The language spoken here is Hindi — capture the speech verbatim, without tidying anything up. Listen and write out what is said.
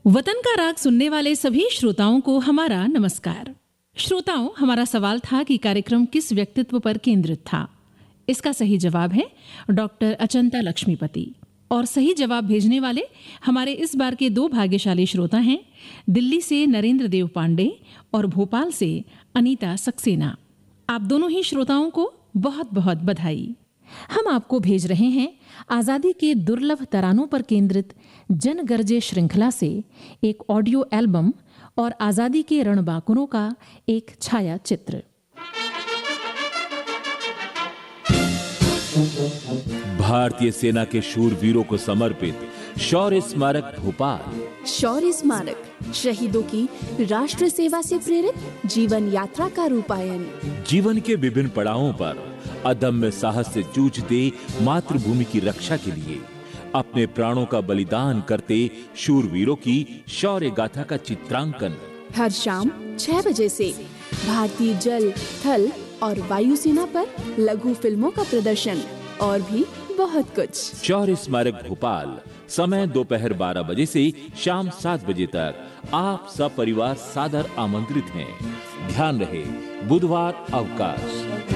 वतन का राग सुनने वाले सभी श्रोताओं को हमारा नमस्कार। श्रोताओं, हमारा सवाल था कि कार्यक्रम किस व्यक्तित्व पर केंद्रित था। इसका सही जवाब है डॉक्टर अचंता लक्ष्मीपति। और सही जवाब भेजने वाले हमारे इस बार के दो भाग्यशाली श्रोता हैं, दिल्ली से नरेंद्र देव पांडे और भोपाल से अनीता सक्सेना। आप दोनों ही श्रोताओं को बहुत बहुत बधाई। हम आपको भेज रहे हैं आज़ादी के दुर्लभ तरानों पर केंद्रित जन गरजे श्रृंखला से एक ऑडियो एल्बम और आज़ादी के रणबांकुरों का एक छाया चित्र। भारतीय सेना के शूरवीरों को समर्पित शौर्य स्मारक भोपाल। शौर्य स्मारक शहीदों की राष्ट्र सेवा से प्रेरित जीवन यात्रा का रूपायन। जीवन के विभिन्न पड़ावों पर अदम्य साहस से जूझते मातृभूमि की रक्षा के लिए अपने प्राणों का बलिदान करते शूरवीरों की शौर्य गाथा का चित्रांकन हर शाम छह बजे से भारतीय जल, थल और वायुसेना पर लघु फिल्मों का प्रदर्शन और भी बहुत कुछ। शौर्य स्मारक भोपाल, समय दोपहर बारह बजे से शाम सात बजे तक। आप सब परिवार सादर आमंत्रित हैं। ध्यान रहे, बुधवार अवकाश।